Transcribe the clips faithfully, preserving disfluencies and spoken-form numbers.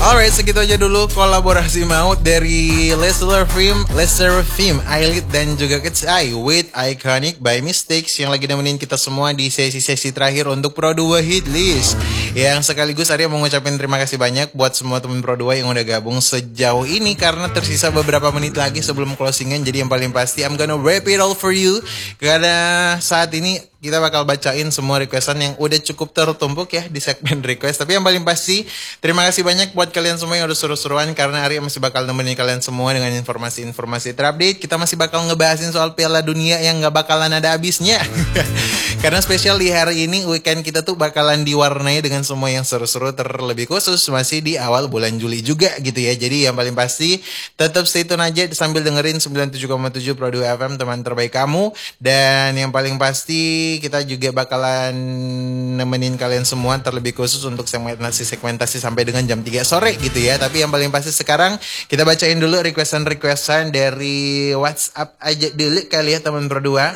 Alright, segitu aja dulu kolaborasi maut dari Lester Film, Lester Film, Eyelid dan juga Kids Eye with Iconic by Mistakes yang lagi nemenin kita semua di sesi-sesi terakhir untuk Pro dua Hit List. Yang sekaligus Arya mau ngucapin terima kasih banyak buat semua temen Pro dua yang udah gabung sejauh ini karena tersisa beberapa menit lagi sebelum closingan. Jadi yang paling pasti I'm gonna wrap it all for you karena saat ini kita bakal bacain semua requestan yang udah cukup tertumpuk ya di segmen request. Tapi yang paling pasti terima kasih banyak buat kalian semua yang udah seru-seruan karena Arya masih bakal nemenin kalian semua dengan informasi-informasi terupdate. Kita masih bakal ngebahasin soal Piala Dunia yang gak bakalan ada habisnya. Karena spesial di hari ini weekend kita tuh bakalan diwarnai dengan semua yang seru-seru, terlebih khusus masih di awal bulan Juli juga gitu ya. Jadi yang paling pasti tetap stay tune aja sambil dengerin sembilan puluh tujuh koma tujuh Pro dua F M, teman terbaik kamu. Dan yang paling pasti kita juga bakalan nemenin kalian semua terlebih khusus untuk segmentasi-segmentasi sampai dengan jam tiga sore gitu ya. Tapi yang paling pasti sekarang kita bacain dulu requestan-requestan dari WhatsApp aja dulu kali ya teman Pro dua.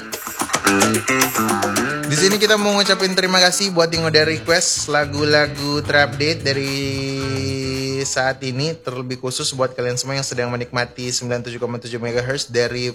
Di sini kita mau ngucapin terima kasih buat yang udah request lagu-lagu terupdate dari saat ini, terlebih khusus buat kalian semua yang sedang menikmati sembilan puluh tujuh koma tujuh megahertz dari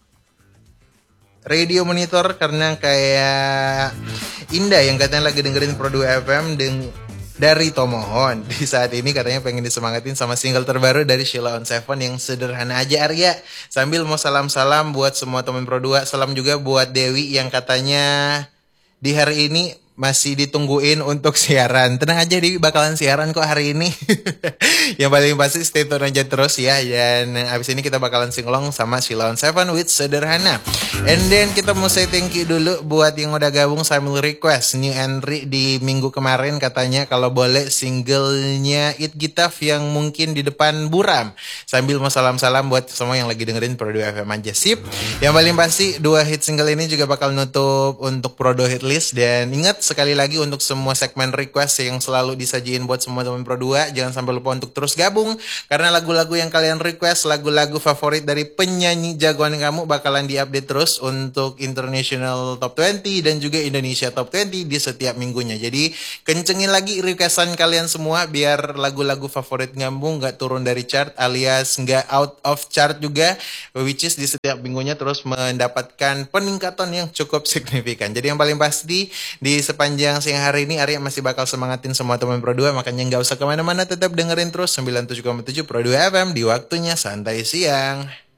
Radio Monitor, karena kayak Indah yang katanya lagi dengerin Pro dua F M deng dari Tomohon. Di saat ini katanya pengen disemangatin sama single terbaru dari Sheila on Seven yang sederhana aja Arya. Sambil mau salam-salam buat semua teman Pro dua. Salam juga buat Dewi yang katanya di hari ini masih ditungguin untuk siaran. Tenang aja Dewi, bakalan siaran kok hari ini. Yang paling pasti stay tune aja terus ya. Dan abis ini kita bakalan singlong sama Sheila on Seven with Sederhana. And then kita mau say thank you dulu buat yang udah gabung sambil request new entry di minggu kemarin. Katanya kalau boleh singlenya It Gitaf yang mungkin di depan buram. Sambil mau salam-salam buat semua yang lagi dengerin Pro dua F M aja. Sip. Yang paling pasti dua hit single ini juga bakal nutup untuk Pro dua Hit List. Dan ingat sekali lagi untuk semua segmen request yang selalu disajiin buat semua teman Pro dua, jangan sampai lupa untuk terus gabung karena lagu-lagu yang kalian request, lagu-lagu favorit dari penyanyi jagoan kamu bakalan diupdate terus untuk International Top dua puluh dan juga Indonesia Top dua puluh di setiap minggunya. Jadi kencengin lagi requestan kalian semua biar lagu-lagu favorit kamu gak turun dari chart alias gak out of chart juga, which is di setiap minggunya terus mendapatkan peningkatan yang cukup signifikan. Jadi yang paling pasti di sepanjang siang hari ini Arya masih bakal semangatin semua teman Pro dua, makanya nggak usah kemana-mana, tetap dengerin terus sembilan puluh tujuh koma tujuh Pro dua F M di waktunya santai siang.